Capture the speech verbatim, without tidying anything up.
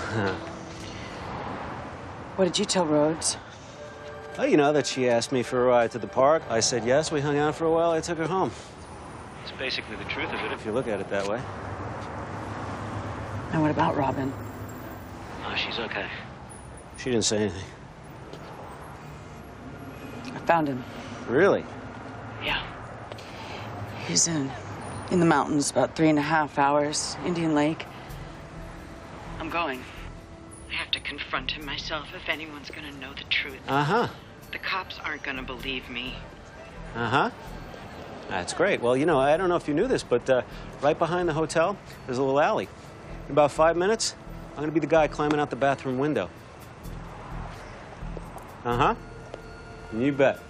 What did you tell Rhodes? Oh, you know, that she asked me for a ride to the park. I said yes, we hung out for a while, I took her home. It's basically the truth of it, if you look at it that way. And what about Robin? Oh, she's okay. She didn't say anything. I found him. Really? Yeah. He's in, in the mountains, about three and a half hours, Indian Lake. I'm going. I have to confront him myself if anyone's gonna know the truth. Uh-huh. The cops aren't gonna believe me. Uh-huh. That's great. Well, you know, I don't know if you knew this, but uh, right behind the hotel, there's a little alley. In about five minutes, I'm gonna be the guy climbing out the bathroom window. Uh-huh. You bet.